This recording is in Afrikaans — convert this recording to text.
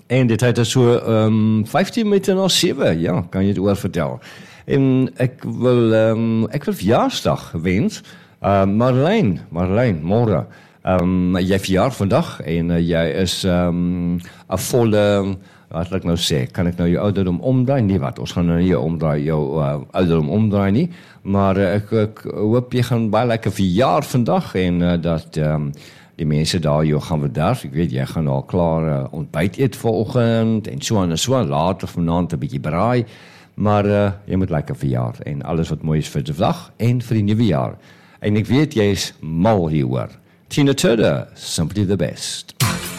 En dit het so 15 minute na 7, ja, kan jy dit oor vertel. En ek wil verjaarsdag wens. Marlijn, môre. Jy verjaar vandag en jy is 'n volle, wat wil ek nou sê, kan ek nou jou ouderdom omdraai? Nee, wat, ons gaan nou nie jou ouderdom omdraai nie, maar ek hoop jy gaan baie lekker verjaar vandag en dat die mense daar jou gaan bederf. Ek weet, jy gaan al klaar ontbyt eet vanoggend en so, later vanaand 'n bietjie braai, maar jy moet lekker verjaar en alles wat mooi is vir die dag en vir die nuwe jaar. En ek weet, jy is mal hieroor. Tina Turner, Simply the Best.